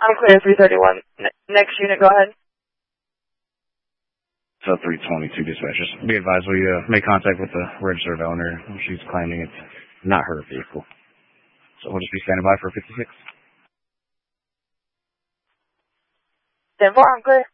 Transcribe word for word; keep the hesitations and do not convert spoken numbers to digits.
I'm clear, three thirty-one. Ne- next unit, go ahead. So three twenty-two dispatchers. Be advised, we uh, make contact with the registered owner. She's claiming it's not her vehicle. So we'll just be standing by for fifty-six. ten four, I'm clear.